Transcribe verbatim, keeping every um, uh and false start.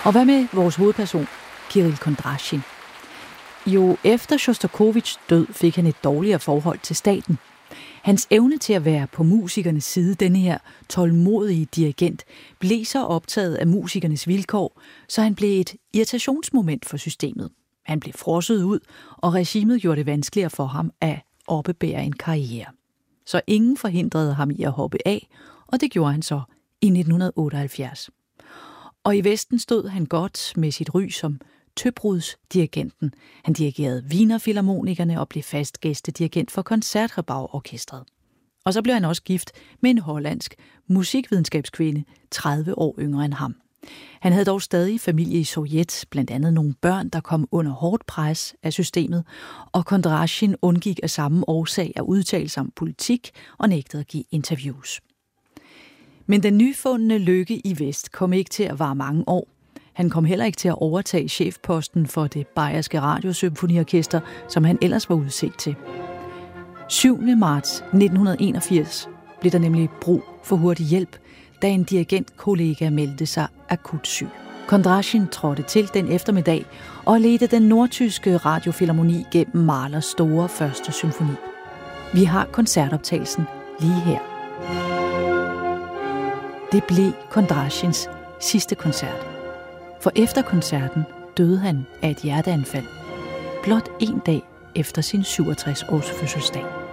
Og hvad med vores hovedperson, Kirill Kondrasjin? Jo, efter Sjostakovitjs død fik han et dårligere forhold til staten. Hans evne til at være på musikernes side, denne her tålmodige dirigent, blev så optaget af musikernes vilkår, så han blev et irritationsmoment for systemet. Han blev frosset ud, og regimet gjorde det vanskeligere for ham at oppebære en karriere. Så ingen forhindrede ham i at hoppe af, og det gjorde han så i nitten otteoghalvfjerds. Og i Vesten stod han godt med sit ry som Tøbrudsdirigenten. Han dirigerede Wienerfilharmonikerne og blev fast gæstedirigent for Konzertgebouw-orkestret. Og så blev han også gift med en hollandsk musikvidenskabskvinde, tredive år yngre end ham. Han havde dog stadig familie i Sovjet, blandt andet nogle børn, der kom under hårdt pres af systemet, og Kondrasjin undgik af samme årsag at udtale sig om politik og nægtede at give interviews. Men den nyfundne lykke i Vest kom ikke til at vare mange år. Han kom heller ikke til at overtage chefposten for det bayerske radiosymfoniorkester, som han ellers var udset til. syvende marts nitten enogfirs blev der nemlig brug for hurtig hjælp, da en dirigentkollega meldte sig akut syg. Kondrasjin trådte til den eftermiddag og ledte den nordtyske radiofilharmoni gennem Mahlers store første symfoni. Vi har koncertoptagelsen lige her. Det blev Kondrasjins sidste koncert. For efter koncerten døde han af et hjerteanfald, blot en dag efter sin syvogtres års fødselsdag.